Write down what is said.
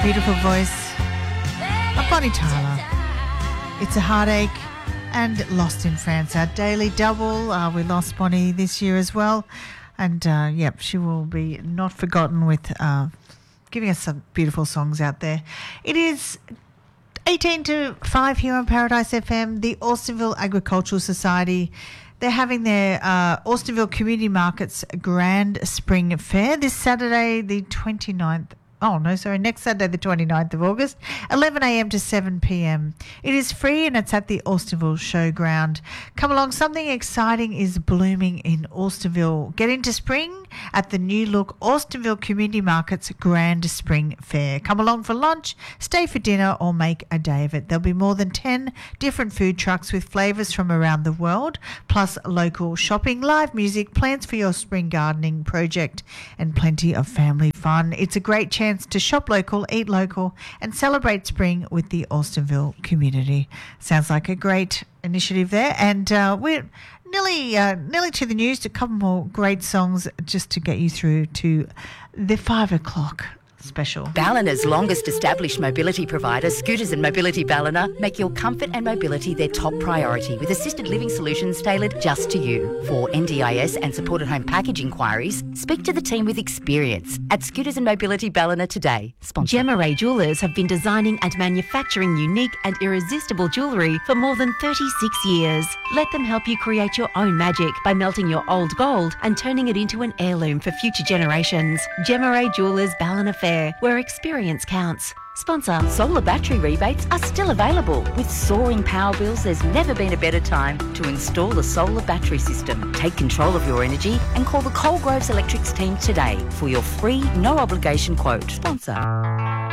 beautiful voice of Bonnie Tyler. It's a Heartache and Lost in France. Our daily double. We lost Bonnie this year as well. And, she will be not forgotten with giving us some beautiful songs out there. It is 18 to 5 here on Paradise FM. The Austinville Agricultural Society, they're having their Austinville Community Markets Grand Spring Fair this Saturday, the 29th. Next Saturday, the 29th of August, 11 a.m. to 7 p.m. It is free and it's at the Austinville Showground. Come along, something exciting is blooming in Austinville. Get into spring at the new look Austinville Community Markets Grand Spring Fair. Come along for lunch, stay for dinner or make a day of it. There'll be more than 10 different food trucks with flavours from around the world, plus local shopping, live music, plans for your spring gardening project and plenty of family fun. It's a great chance to shop local, eat local and celebrate spring with the Austinville community. Sounds like a great initiative there. And we're nearly to the news. A couple more great songs just to get you through to the 5 o'clock special. Ballina's longest established mobility provider, Scooters and Mobility Ballina, make your comfort and mobility their top priority with assisted living solutions tailored just to you. For NDIS and supported home package inquiries, speak to the team with experience at Scooters and Mobility Ballina today. Sponsor. Gemma Ray Jewellers have been designing and manufacturing unique and irresistible jewellery for more than 36 years. Let them help you create your own magic by melting your old gold and turning it into an heirloom for future generations. Gemma Ray Jewellers Ballina Fair, where experience counts. Sponsor. Solar battery rebates are still available. With soaring power bills, there's never been a better time to install a solar battery system. Take control of your energy and call the Coalgroves Electrics team today for your free, no obligation quote. Sponsor.